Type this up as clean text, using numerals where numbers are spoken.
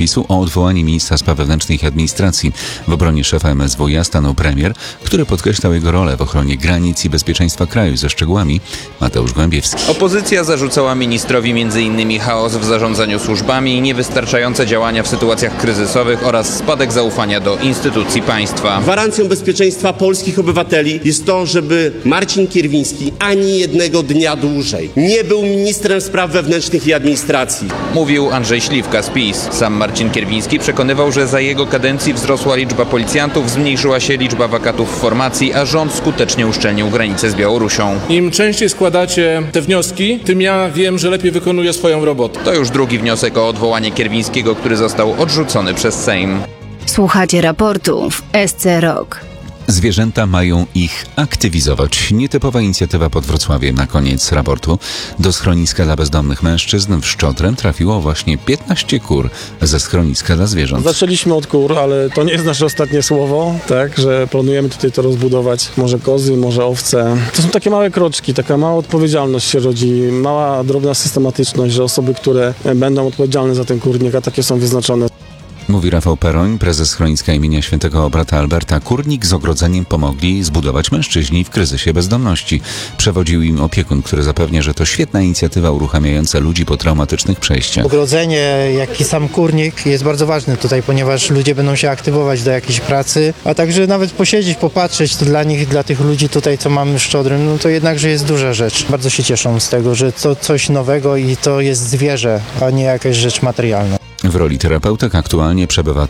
PiS-u o odwołanie ministra spraw wewnętrznych i administracji. W obronie szefa MSWiA stanął premier, który podkreślał jego rolę w ochronie granic i bezpieczeństwa kraju. Ze szczegółami Mateusz Głębiewski. Opozycja zarzucała ministrowi m.in. chaos w zarządzaniu służbami, niewystarczające działania w sytuacjach kryzysowych oraz spadek zaufania do instytucji państwa. Gwarancją bezpieczeństwa polskich obywateli jest to, żeby Marcin Kierwiński ani jednego dnia dłużej nie był ministrem spraw wewnętrznych i administracji. Mówił Andrzej Śliwka z PiS. Sam Marcin Kierwiński przekonywał, że za jego kadencji wzrosła liczba policjantów, zmniejszyła się liczba wakatów w formacji, a rząd skutecznie uszczelnił granicę z Białorusią. Im częściej składacie te wnioski, tym ja wiem, że lepiej wykonuję swoją robotę. To już drugi wniosek o odwołanie Kierwińskiego, który został odrzucony przez Sejm. Słuchacie raportu w SC Rock. Zwierzęta mają ich aktywizować. Nietypowa inicjatywa pod Wrocławiem. Na koniec raportu do schroniska dla bezdomnych mężczyzn w Szczodrem trafiło właśnie 15 kur ze schroniska dla zwierząt. Zaczęliśmy od kur, ale to nie jest nasze ostatnie słowo, tak, że planujemy tutaj to rozbudować. Może kozy, może owce. To są takie małe kroczki, taka mała odpowiedzialność się rodzi, mała, drobna systematyczność, że osoby, które będą odpowiedzialne za ten kurnik, a takie są wyznaczone. Mówi Rafał Peroń, prezes schroniska imienia świętego brata Alberta. Kurnik z ogrodzeniem pomogli zbudować mężczyźni w kryzysie bezdomności. Przewodził im opiekun, który zapewnia, że to świetna inicjatywa uruchamiająca ludzi po traumatycznych przejściach. Ogrodzenie, jak i sam kurnik jest bardzo ważny tutaj, ponieważ ludzie będą się aktywować do jakiejś pracy, a także nawet posiedzieć, popatrzeć, to dla nich, dla tych ludzi tutaj, co mamy w Szczodrym, no to jednakże jest duża rzecz. Bardzo się cieszą z tego, że to coś nowego i to jest zwierzę, a nie jakaś rzecz materialna. W roli terapeutek aktualnie przebywa